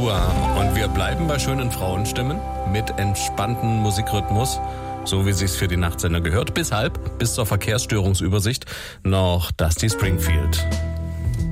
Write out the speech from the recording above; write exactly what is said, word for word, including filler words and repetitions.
Uhr und wir bleiben bei schönen Frauenstimmen mit entspannten Musikrhythmus, so wie sich's für die Nachtsender gehört. Bis halb, bis zur Verkehrsstörungsübersicht noch Dusty Springfield.